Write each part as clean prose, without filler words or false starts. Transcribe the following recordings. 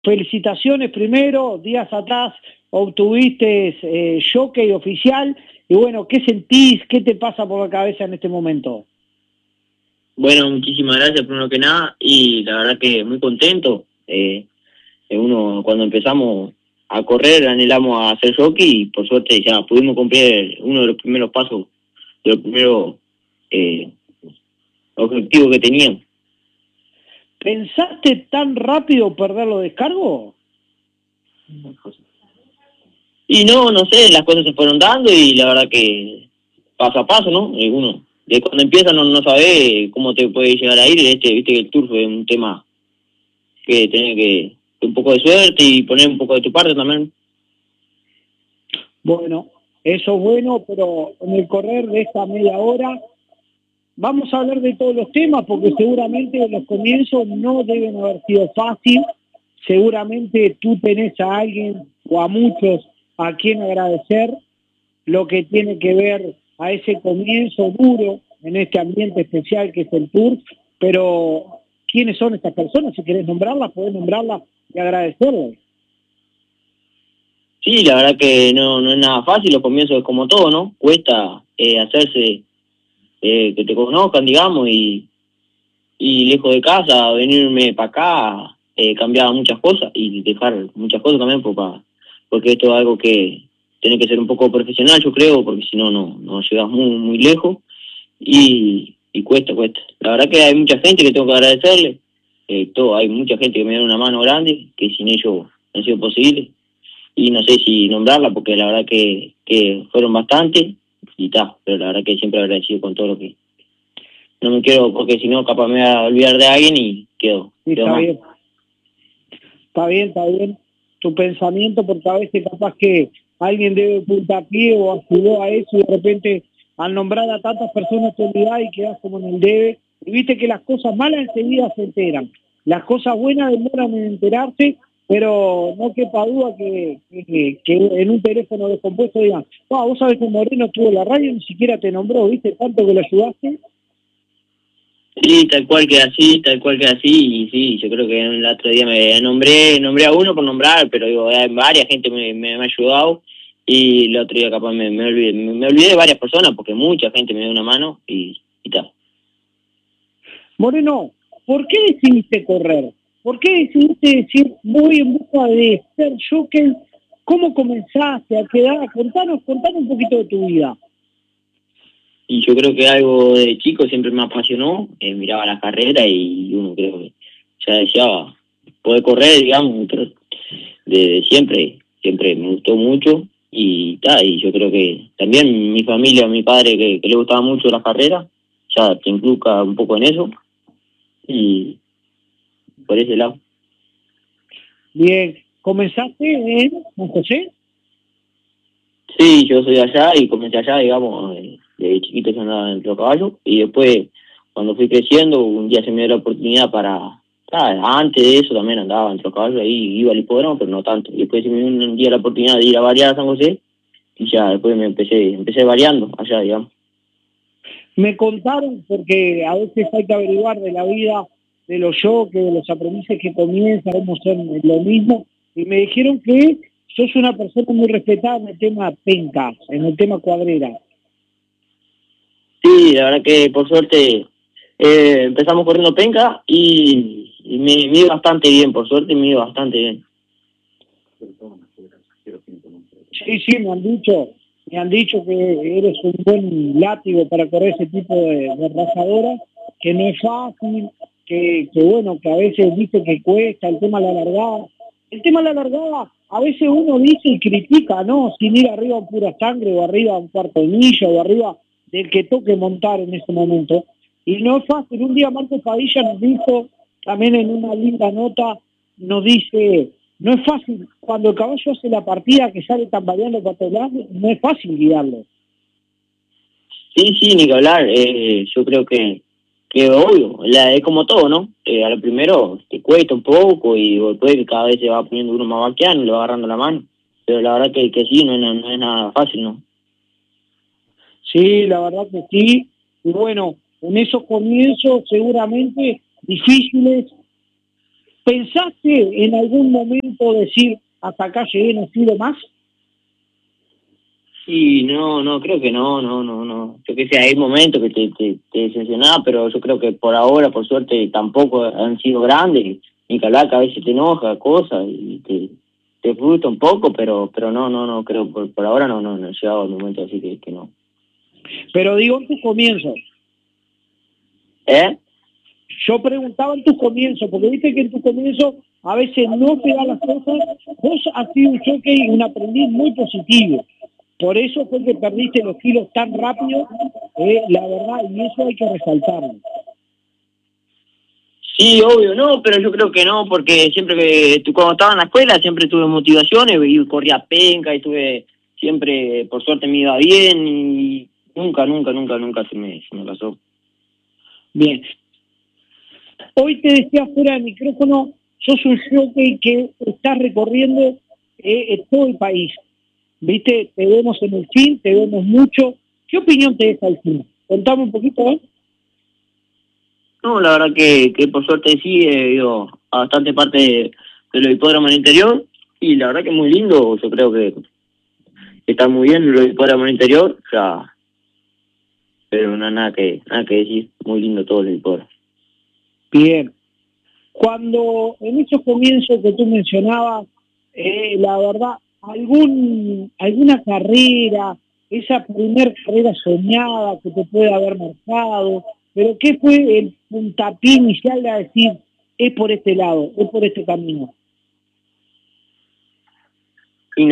felicitaciones primero, días atrás obtuviste jockey oficial, y bueno, ¿qué sentís? ¿Qué te pasa por la cabeza en este momento? Bueno, muchísimas gracias primero que nada, y la verdad que muy contento. Uno cuando empezamos a correr anhelamos a hacer jockey y por suerte ya pudimos cumplir uno de los primeros pasos, de los primeros eh, objetivos que teníamos. ¿Pensaste tan rápido perder los descargos? Y no sé, las cosas se fueron dando y la verdad que paso a paso, ¿no? Uno, de cuando empieza no sabe cómo te puede llegar a ir, viste que el turf es un tema que tiene que un poco de suerte y poner un poco de tu parte también. Bueno, eso es bueno, pero en el correr de esta media hora vamos a hablar de todos los temas, porque seguramente los comienzos no deben haber sido fácil. Seguramente tú tenés a alguien o a muchos a quien agradecer lo que tiene que ver a ese comienzo duro en este ambiente especial que es el Tour, pero ¿quiénes son estas personas? Si querés nombrarlas, podés nombrarlas y agradecerles. Sí, la verdad que no es nada fácil, los comienzos es como todo, ¿no? Cuesta hacerse, que te conozcan, digamos, y lejos de casa, venirme para acá, cambiaba muchas cosas y dejar muchas cosas también porque esto es algo que tiene que ser un poco profesional, yo creo, porque si no llegas muy lejos y cuesta. La verdad que hay mucha gente que tengo que agradecerle, hay mucha gente que me da una mano grande, que sin ellos no ha sido posible, y no sé si nombrarla porque la verdad que fueron bastantes y está, pero la verdad que siempre agradecido con todo lo que... No me quiero, porque si no capaz me voy a olvidar de alguien y quedo Está mal. bien, está bien tu pensamiento, porque a veces capaz que alguien debe puntapié o ayudó a eso y de repente al nombrar a tantas personas te olvidás y quedás como en el debe. Y viste que las cosas malas enseguida se enteran. Las cosas buenas demoran en enterarse, pero no quepa duda que en un teléfono descompuesto digan, wow, vos sabés que Moreno estuvo en la radio y ni siquiera te nombró, viste, tanto que lo ayudaste. Sí, tal cual que así, y sí, yo creo que el otro día me nombré a uno por nombrar, pero digo, varias gente me ha ayudado, y el otro día capaz me olvidé de varias personas, porque mucha gente me dio una mano, y tal. Moreno, ¿por qué decidiste correr? ¿Por qué decidiste decir voy en busca de ser jockey? ¿Cómo comenzaste? ¿A qué edad? Contanos un poquito de tu vida. Y yo creo que algo de chico siempre me apasionó, miraba las carreras y uno creo que ya deseaba poder correr, digamos, pero de siempre me gustó mucho y tal, y yo creo que también mi familia, mi padre que le gustaba mucho las carreras, ya te inculca un poco en eso y por ese lado. Bien, ¿comenzaste en San José? Sí, yo soy de allá y comencé allá, digamos, de chiquito yo andaba en los caballos y después cuando fui creciendo un día se me dio la oportunidad antes de eso también andaba en los caballos, ahí iba al hipódromo, pero no tanto. Y después se me dio un día la oportunidad de ir a variar a San José y ya después empecé variando allá, digamos. Me contaron, porque a veces hay que averiguar de la vida de los jockeys, de los aprendices que comienzan, cómo son lo mismo, y me dijeron que sos una persona muy respetada en el tema penca, en el tema cuadrera. Sí, la verdad que por suerte empezamos corriendo penca y me iba bastante bien, por suerte me iba bastante bien. Sí, me han dicho que eres un buen látigo para correr ese tipo de razadoras, que no es fácil, que bueno, que a veces dice que cuesta el tema de la largada. El tema de la largada, a veces uno dice y critica, ¿no? Sin ir arriba a pura sangre o arriba a un cuarto de milla o arriba del que toque montar en ese momento. Y no es fácil. Un día Marco Padilla nos dijo, también en una linda nota, nos dice, no es fácil, cuando el caballo hace la partida que sale tambaleando para todos lados, no es fácil guiarlo. Sí, ni que hablar, yo creo que obvio, es como todo, ¿no? A lo primero te cuesta un poco y después que cada vez se va poniendo uno más vaquiano y le va agarrando la mano, pero la verdad que sí, no es nada fácil, ¿no? Sí, la verdad que sí. Y bueno, en esos comienzos seguramente difíciles, ¿Pensaste en algún momento decir, hasta acá llegué, no sigo más? Sí, no, creo que no. Yo que sé, hay momentos que te decepcionás, pero yo creo que por ahora, por suerte, tampoco han sido grandes, ni que hablar que a veces te enoja, cosas, y te frustra un poco, pero no, creo, por ahora no he llegado al momento así que no. Pero digo en tus comienzos. ¿Eh? Yo preguntaba en tus comienzos, porque viste que en tus comienzos a veces no te dan las cosas. Vos has sido un jockey, un aprendiz muy positivo. Por eso fue que perdiste los kilos tan rápido, la verdad, y eso hay que resaltarlo. Sí, obvio, no, pero yo creo que no, porque siempre que cuando estaba en la escuela siempre tuve motivaciones, y corría penca, y tuve siempre, por suerte me iba bien, y nunca se me pasó. Bien. Hoy te decía fuera del micrófono, sos un jockey que está recorriendo todo el país. ¿Viste? Te vemos en el film, te vemos mucho. ¿Qué opinión te deja el film? Contame un poquito, ¿eh? No, la verdad que por suerte sí, he ido a bastante parte de los hipódromos en el interior, y la verdad que es muy lindo. Yo creo que está muy bien los hipódromos en el interior, o sea, pero nada que decir, muy lindo todo el hipódromo. Bien. Cuando en esos comienzos que tú mencionabas, la verdad, alguna carrera, esa primer carrera soñada que te puede haber marcado, pero ¿qué fue el puntapié inicial de decir, es por este lado, es por este camino? Y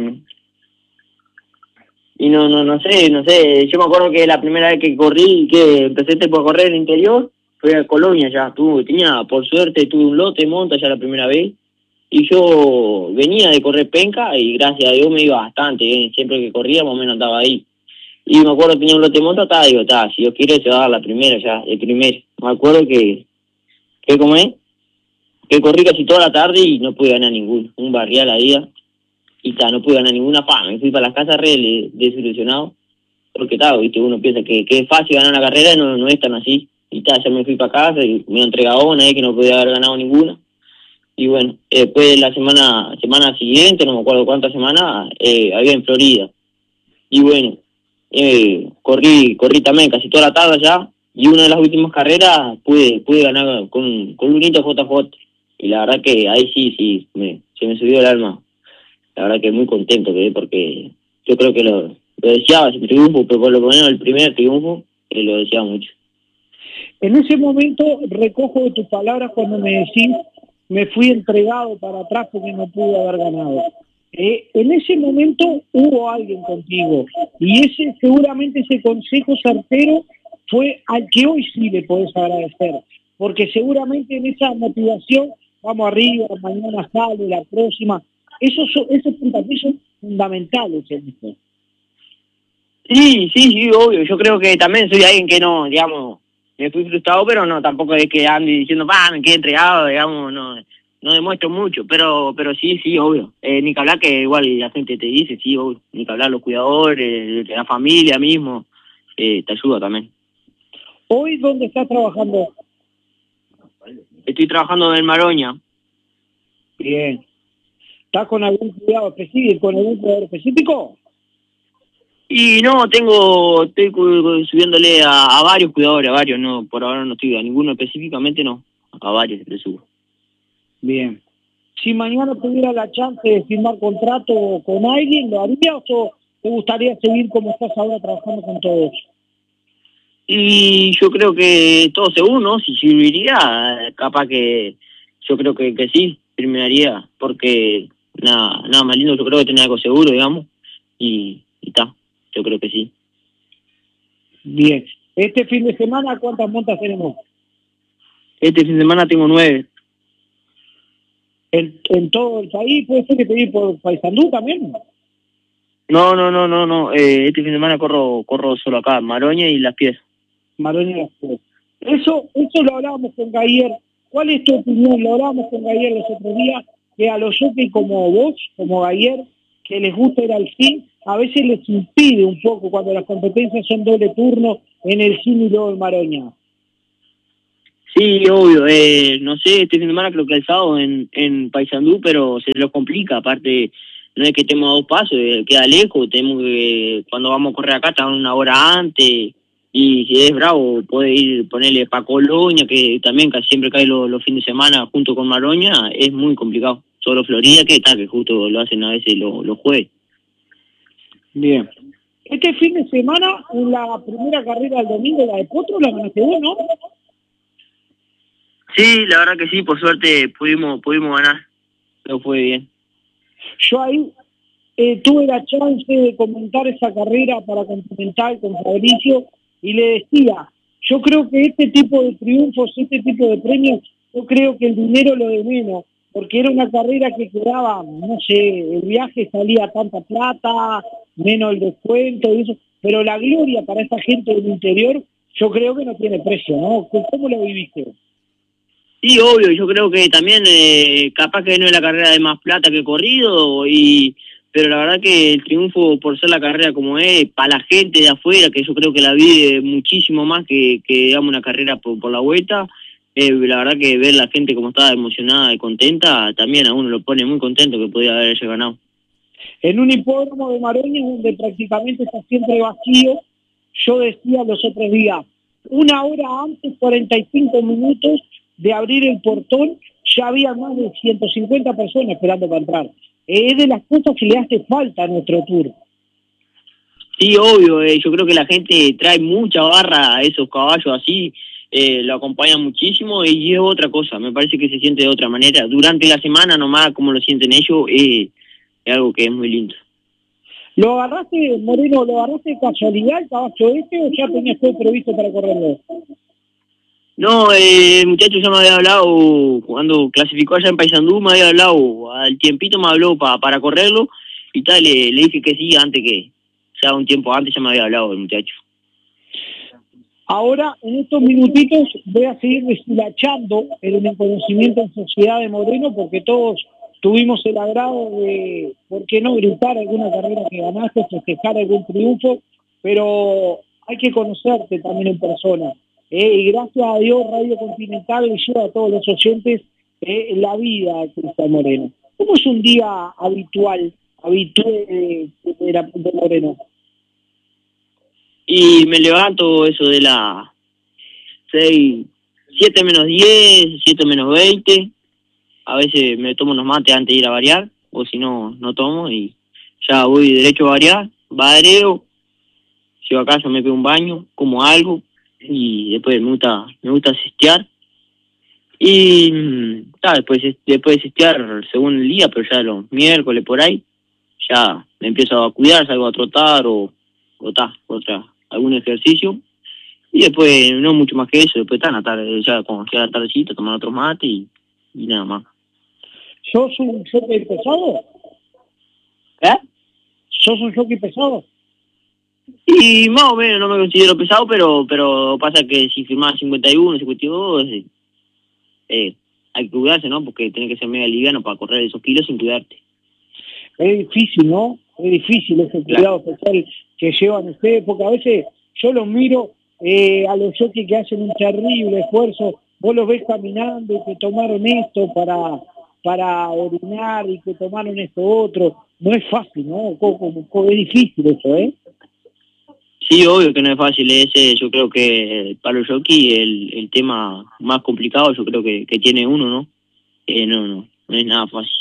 no sé, yo me acuerdo que la primera vez que corrí, que empecé por correr en el interior, fue a Colonia ya, por suerte tuve un lote de monta ya la primera vez, y yo venía de correr penca, y gracias a Dios me iba bastante bien, siempre que corría más o menos estaba ahí. Y me acuerdo que tenía un lote de monta, digo, si Dios quiere se va a dar la primera ya, el primero. Me acuerdo que como es, que corrí casi toda la tarde y no pude ganar ninguno, un barrial a día, y no pude ganar ninguna, me fui para las casas re desilusionado, porque viste, uno piensa que es fácil ganar una carrera, y no es tan así, y ya me fui para casa y me entregaba una que no podía haber ganado ninguna. Y bueno, después de la semana siguiente, no me acuerdo cuántas semanas, había en Florida. Y bueno, corrí también casi toda la tarde ya, y una de las últimas carreras pude ganar con Lunito JJ. Y la verdad que ahí sí, se me subió el alma. La verdad que muy contento quedé, porque yo creo que lo deseaba ese triunfo, pero por lo menos el primer triunfo lo deseaba mucho. En ese momento recojo de tus palabras cuando me decís, me fui entregado para atrás porque no pude haber ganado. En ese momento hubo alguien contigo, y seguramente ese consejo certero fue al que hoy sí le podés agradecer, porque seguramente en esa motivación, vamos arriba, mañana sale, la próxima, esos puntapiés son fundamentales en esto. Sí, obvio. Yo creo que también soy alguien que no, digamos, me fui frustrado, pero no, tampoco es que ande diciendo, me quedé entregado, digamos, no demuestro mucho, pero sí, obvio. Ni que hablar que igual la gente te dice, sí, obvio. Ni que hablar los cuidadores, la familia mismo, te ayuda también. ¿Hoy dónde estás trabajando? Estoy trabajando en Maroña. Bien. ¿Estás con algún cuidado específico, con algún cuidador específico? Y no, estoy subiéndole a varios cuidadores, a varios, no, por ahora no estoy a ninguno específicamente, no, a varios le subo. Bien. Si mañana tuviera la chance de firmar contrato con alguien, ¿lo harías o te gustaría seguir como estás ahora trabajando con todos? Y yo creo que todo según, ¿no? Si serviría, capaz que yo creo que sí, firmaría, porque nada más lindo, yo creo que tener algo seguro, digamos, y está, yo creo que sí. Bien. Este fin de semana, ¿cuántas montas tenemos? Este fin de semana tengo 9. ¿En todo el país? ¿Puede ser que te ir por Paysandú también? No. Este fin de semana corro solo acá, Maroña y Las Piedras. Maroña. Eso lo hablábamos con Gayer. ¿Cuál es tu opinión? Lo hablábamos con Gayer los otros días, que a los jockeys como vos, como Gayer, que les gusta ir al fin, a veces les impide un poco cuando las competencias son doble turno en el CIN y luego en Maroña. Sí, obvio, no sé, este fin de semana creo que el sábado en Paysandú, pero se lo complica, aparte no es que estemos a 2 pasos, queda lejos, tenemos que, cuando vamos a correr acá, estamos 1 hora antes, y si es bravo, puede ir, ponerle pa' Colonia, que también casi siempre cae los fines de semana junto con Maroña, es muy complicado. Solo Florida, que está, que justo lo hacen a veces los jueves. Bien. Este fin de semana, en la primera carrera del domingo, la de Potro, la ganaste vos, ¿no? Sí, la verdad que sí, por suerte pudimos ganar, pero fue bien. Yo ahí tuve la chance de comentar esa carrera para Continental con Fabricio y le decía, yo creo que este tipo de triunfos, este tipo de premios, yo creo que el dinero lo de menos, porque era una carrera que quedaba, no sé, el viaje salía tanta plata, menos el descuento y eso, pero la gloria para esta gente del interior, yo creo que no tiene precio, ¿no? ¿Cómo lo viviste? Sí, obvio, yo creo que también capaz que no es la carrera de más plata que he corrido, pero la verdad que el triunfo por ser la carrera como es, para la gente de afuera, que yo creo que la vive muchísimo más que digamos una carrera por la vuelta, la verdad que ver la gente como estaba emocionada y contenta, también a uno lo pone muy contento que podía haberse ganado. En un hipódromo de Maroña donde prácticamente está siempre vacío, yo decía los otros días, 1 hora antes, 45 minutos de abrir el portón, ya había más de 150 personas esperando para entrar. Es de las cosas que le hace falta a nuestro tour. Sí, obvio, yo creo que la gente trae mucha barra a esos caballos así, lo acompañan muchísimo y es otra cosa, me parece que se siente de otra manera. Durante la semana nomás, como lo sienten ellos, es algo que es muy lindo. ¿Lo agarraste, Moreno, lo agarraste de casualidad el caballo este o ya tenías todo previsto para correrlo? No, el muchacho ya me había hablado, cuando clasificó allá en Paysandú, me había hablado, al tiempito me habló para correrlo, y tal, le dije que sí, antes que, ya un tiempo antes ya me había hablado el muchacho. Ahora, en estos minutitos, voy a seguir deshilachando el conocimiento en sociedad de Moreno, porque todos tuvimos el agrado de, ¿por qué no?, gritar alguna carrera que ganaste, festejar algún triunfo, pero hay que conocerte también en persona. Y gracias a Dios, Radio Continental le lleva a todos los oyentes la vida a Cristian Moreno. ¿Cómo es un día habitual de Moreno? Y me levanto eso de las 7 menos 10, 7 menos 20, a veces me tomo unos mates antes de ir a variar, o si no, no tomo, y ya voy derecho a variar, vareo, llego a casa, me pego un baño, como algo, y después me gusta siestear, y después de siestear según el día, pero ya los miércoles por ahí, ya me empiezo a cuidar, salgo a trotar algún ejercicio, y después no mucho más que eso, después está en la tarde, ya cuando llega la tardecita, tomar otros mates y nada más. ¿Sos un jockey pesado? ¿Eh? ¿Sos un jockey pesado? Y más o menos no me considero pesado, pero pasa que si firmás 51, 52, hay que cuidarse, ¿no? Porque tenés que ser mega liviano para correr esos kilos sin cuidarte. Es difícil, ¿no? Es difícil ese cuidado especial que llevan ustedes, porque a veces yo los miro a los jockeys que hacen un terrible esfuerzo, vos los ves caminando y que tomaron esto para orinar y que tomaron esto otro. No es fácil, ¿no? Es difícil eso, ¿eh? Sí, obvio que no es fácil, ese yo creo que para los jockeys el tema más complicado yo creo que tiene uno, ¿no? No es nada fácil.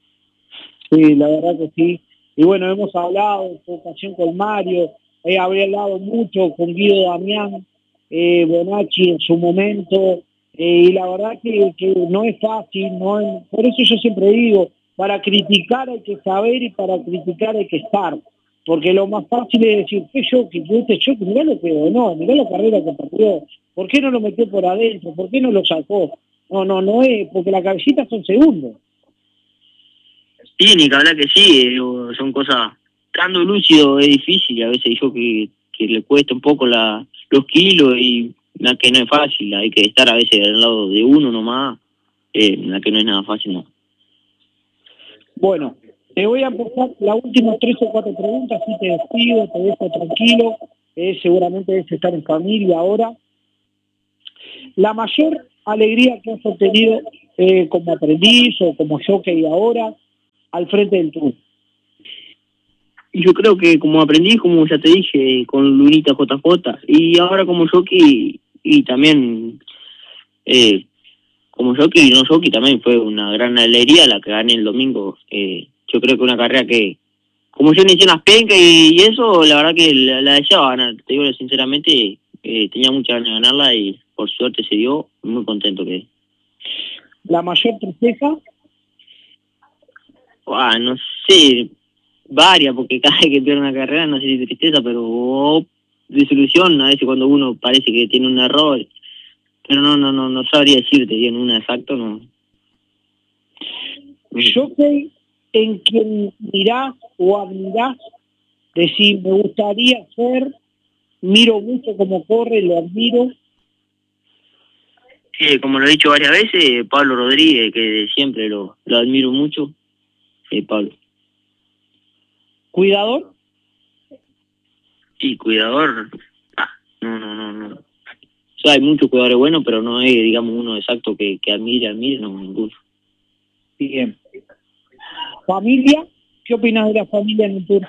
Sí, la verdad que sí. Y bueno, hemos hablado en su ocasión con Mario, habría hablado mucho con Guido Damián, Bonacci en su momento, y la verdad que no es fácil, por eso yo siempre digo, para criticar hay que saber y para criticar hay que estar, porque lo más fácil es decir, ¿qué jockey? ¿Este jockey? Mirá lo que ganó, mirá la carrera que perdió, ¿por qué no lo metió por adentro? ¿Por qué no lo sacó? No es, porque la cabecita son segundos. Sí, ni que hablar que sí, son cosas, estando lúcido es difícil, y a veces yo que le cuesta un poco los kilos y la que no es fácil, hay que estar a veces al lado de uno nomás, la que no es nada fácil, no. Bueno, te voy a empezar las últimas 3 o 4 preguntas, así te despido, te dejo tranquilo, seguramente debes estar en familia ahora. La mayor alegría que has obtenido como aprendiz o como jockey ahora al frente del Tour? Y yo creo que como aprendí, como ya te dije, con Lunita JJ, y ahora como jockey, y también como jockey y no jockey, también fue una gran alegría la que gané el domingo. Yo creo que una carrera que, como yo inicié en las pencas y eso, la verdad que la deseaba ganar, te digo sinceramente, tenía muchas ganas de ganarla y por suerte se dio, muy contento quedé. ¿La mayor tristeza? No sé, varias, porque cada vez que pierde una carrera, no sé si tristeza, pero desilusión, a veces cuando uno parece que tiene un error, pero no sabría decirte bien una exacto, no. Jockey en quien mirás o admirás, decir, me gustaría ser, miro mucho cómo corre, lo admiro. Como lo he dicho varias veces, Pablo Rodríguez, que siempre lo admiro mucho, Pablo. ¿Cuidador? Sí, cuidador, no. O sea, hay muchos cuidadores buenos, pero no es, digamos, uno exacto que admire, no, ninguno. Bien. ¿Familia? ¿Qué opinas de la familia en el Tour?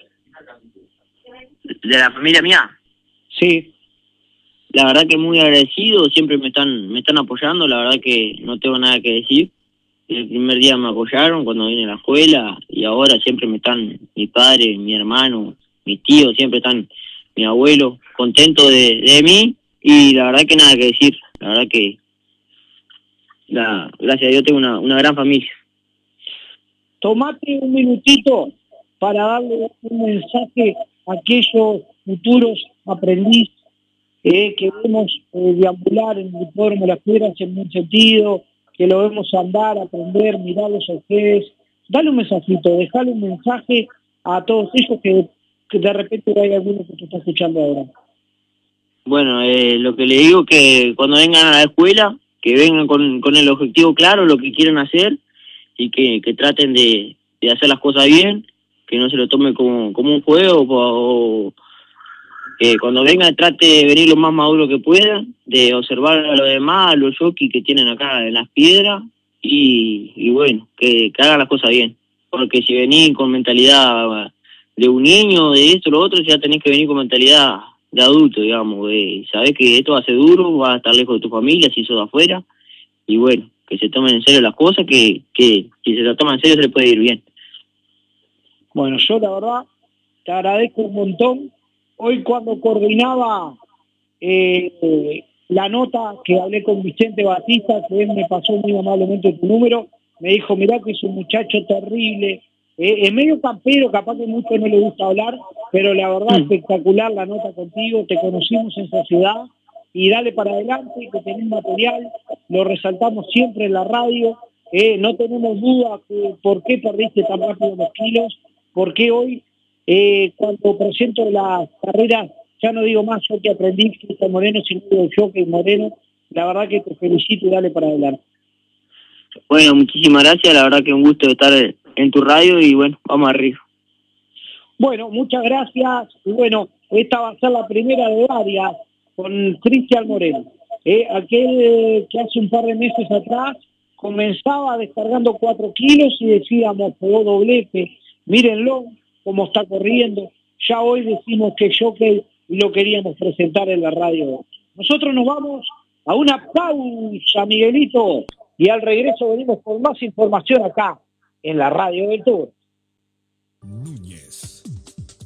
¿De la familia mía? Sí. La verdad que muy agradecido, siempre me están apoyando, la verdad que no tengo nada que decir. El primer día me apoyaron cuando vine a la escuela y ahora siempre mi padre, mi hermano, mis tíos, siempre están, mi abuelo, contento de mí y la verdad que nada que decir. La verdad que, gracias a Dios, tengo una gran familia. Tomate un minutito para darle un mensaje a aquellos futuros aprendices que vemos deambular en el hipódromo Las Piedras en buen sentido, que lo vemos andar, aprender, mirarlos a ustedes. Dale un mensajito, dejale un mensaje a todos ellos que de repente hay alguno que te está escuchando ahora. Bueno, lo que le digo que cuando vengan a la escuela, que vengan con el objetivo claro, lo que quieren hacer, y que traten de hacer las cosas bien, que no se lo tome como un juego, o que cuando vengan trate de venir lo más maduro que pueda, de observar a los demás, a los jockeys que tienen acá en Las Piedras, y bueno, que hagan las cosas bien. Porque si venís con mentalidad de un niño, de esto, lo otro, ya tenés que venir con mentalidad de adulto, digamos, sabés que esto va a ser duro, va a estar lejos de tu familia, si sos de afuera, y bueno, que se tomen en serio las cosas, que si se lo toman en serio se les puede ir bien. Bueno, yo la verdad te agradezco un montón. Hoy cuando coordinaba la nota que hablé con Vicente Batista, que él me pasó muy amablemente tu número, me dijo, mirá que es un muchacho terrible, es medio campero, capaz que mucho no le gusta hablar, pero la verdad espectacular la nota contigo, te conocimos en sociedad, y dale para adelante, que tenés material, lo resaltamos siempre en la radio, no tenemos duda por qué perdiste tan rápido los kilos, porque hoy, cuando presento las carreras, ya no digo más yo que aprendí, Cristian Moreno, sino digo yo que Moreno, la verdad que te felicito y dale para adelante. Bueno, muchísimas gracias, la verdad que un gusto estar en tu radio y bueno, vamos arriba. Bueno, muchas gracias, y bueno, esta va a ser la primera de varias con Cristian Moreno, aquel que hace un par de meses atrás comenzaba descargando 4 kilos y decíamos, pegó doblete, mírenlo cómo está corriendo, ya hoy decimos que jockey y lo queríamos presentar en la radio. Nosotros nos vamos a una pausa, Miguelito, y al regreso venimos con más información acá en la radio del Tour. Núñez.